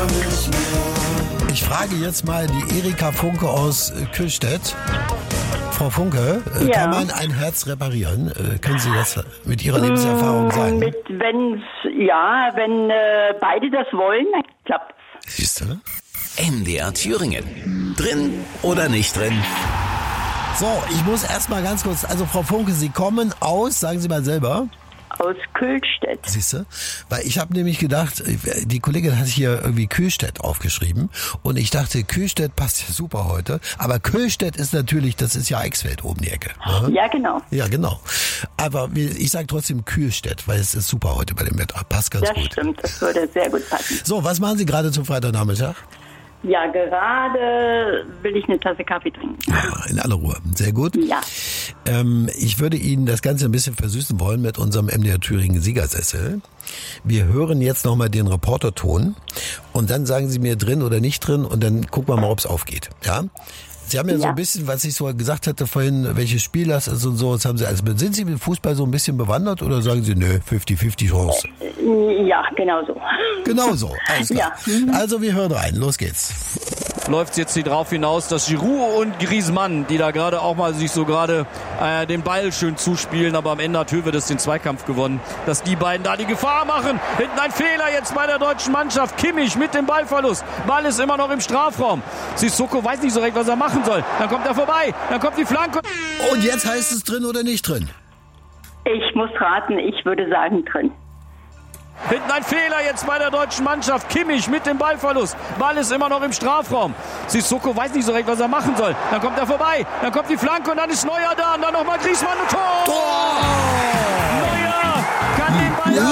Ich frage jetzt mal die Erika Funke aus Kühlstedt. Frau Funke, kann man ein Herz reparieren? Können Sie das mit Ihrer Lebenserfahrung sagen? Wenn beide das wollen, dann klappt es. Siehst du? MDR Thüringen. Drin oder nicht drin? So, ich muss erst mal ganz kurz, also Frau Funke, Sie kommen aus, sagen Sie mal selber. Aus Kühlstedt. Siehst du? Weil ich habe nämlich gedacht, die Kollegin hat hier irgendwie Kühlstedt aufgeschrieben und ich dachte, Kühlstedt passt ja super heute, aber Kühlstedt ist natürlich, das ist ja Eichsfeld oben die Ecke. Ne? Ja, genau. Ja, genau. Aber ich sage trotzdem Kühlstedt, weil es ist super heute bei dem Wetter. Passt ganz gut. Das stimmt, das würde sehr gut passen. So, was machen Sie gerade zum Freitagnachmittag? Ja, gerade will ich eine Tasse Kaffee trinken. Ja, in aller Ruhe. Sehr gut. Ja. Ich würde Ihnen das Ganze ein bisschen versüßen wollen mit unserem MDR Thüringen Siegersessel. Wir hören jetzt nochmal den Reporterton und dann sagen Sie mir drin oder nicht drin und dann gucken wir mal, ob es aufgeht. Ja? Sie haben ja so ein bisschen, was ich so gesagt hatte vorhin, welches Spiel das ist und so, das haben Sie alles mit. Sind Sie mit Fußball so ein bisschen bewandert oder sagen Sie, nö, 50-50 Chance? Ja, genau so. Genau so, alles klar. Ja. Also wir hören rein, los geht's. Läuft jetzt hier drauf hinaus, dass Giroud und Griezmann, die da gerade auch mal sich so gerade den Ball schön zuspielen, aber am Ende hat Höwedes den Zweikampf gewonnen, dass die beiden da die Gefahr machen. Hinten ein Fehler jetzt bei der deutschen Mannschaft. Kimmich mit dem Ballverlust. Ball ist immer noch im Strafraum. Sissoko weiß nicht so recht, was er machen soll. Dann kommt er vorbei, dann kommt die Flanke. Und jetzt heißt es drin oder nicht drin? Ich muss raten, ich würde sagen drin. Hinten ein Fehler jetzt bei der deutschen Mannschaft. Kimmich mit dem Ballverlust. Ball ist immer noch im Strafraum. Sissoko weiß nicht so recht, was er machen soll. Dann kommt er vorbei. Dann kommt die Flanke und dann ist Neuer da. Und dann nochmal Griezmann und Tor. Tor! Neuer kann den Ball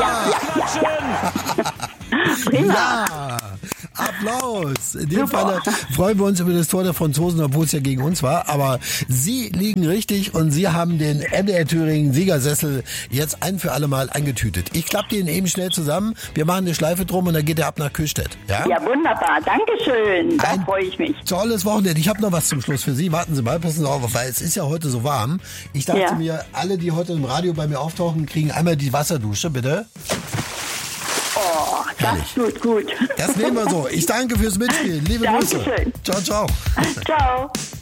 Ja. Prima. Ja! Applaus! In dem Fall freuen wir uns über das Tor der Franzosen, obwohl es ja gegen uns war. Aber Sie liegen richtig und Sie haben den MDR Thüringen Siegersessel jetzt ein für alle Mal eingetütet. Ich klappe den eben schnell zusammen. Wir machen eine Schleife drum und dann geht er ab nach Kühlstedt. Ja, Ja, wunderbar. Dankeschön. Da freue ich mich. Tolles Wochenende. Ich habe noch was zum Schluss für Sie. Warten Sie mal, passen Sie auf, weil es ist ja heute so warm. Ich dachte mir, alle, die heute im Radio bei mir auftauchen, kriegen einmal die Wasserdusche, bitte. Oh, das tut gut. Das nehmen wir so. Ich danke fürs Mitspielen. Liebe Grüße. Dankeschön. Ciao, ciao. Ciao.